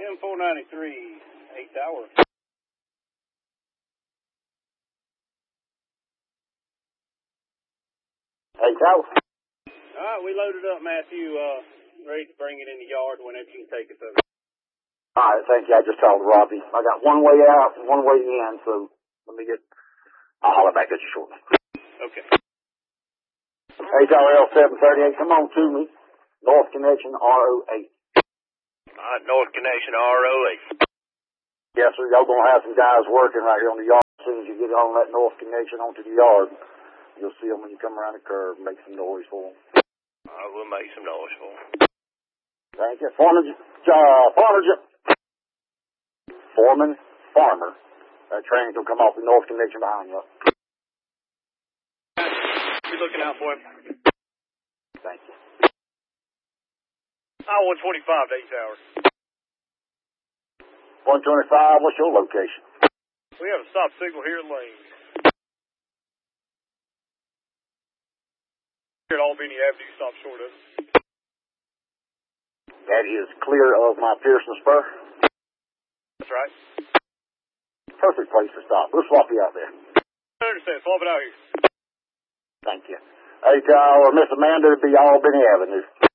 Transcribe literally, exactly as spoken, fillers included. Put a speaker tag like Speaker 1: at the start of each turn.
Speaker 1: M four ninety-three, eight Tower.
Speaker 2: Hey, Tower.
Speaker 1: All right, we loaded up, Matthew. Uh, ready to bring it in the yard whenever you can take us over.
Speaker 2: All right, thank you. I just told Robbie. I got one way out and one way in, so let me get... I'll holler back at you shortly.
Speaker 1: Okay.
Speaker 2: H R L seven thirty-eight, come on to me. North Connection R O eight.
Speaker 1: All right, North Connection R O eight.
Speaker 2: Yes, sir. Y'all gonna have some guys working right here on the yard. As soon as you get on that North Connection onto the yard, you'll see them when you come around the curve. Make some noise for them.
Speaker 1: I will make some noise for them.
Speaker 2: Thank you. Foreman, uh, Farmer, Foreman, Farmer. That train's gonna come off the North Connection behind you.
Speaker 1: Be looking out for him.
Speaker 2: Thank you.
Speaker 1: I one twenty-five to eight Tower.
Speaker 2: one twenty-five, what's your location?
Speaker 1: We have a stop signal here in Lane. Here at Albany Avenue, stop short of it.
Speaker 2: That is clear of my Pearson Spur.
Speaker 1: That's right.
Speaker 2: Perfect place to stop. We'll swap you out there.
Speaker 1: I understand. Swap it out here.
Speaker 2: Thank you. Hey, Tower, Miss Amanda, it'd be Albany Avenue.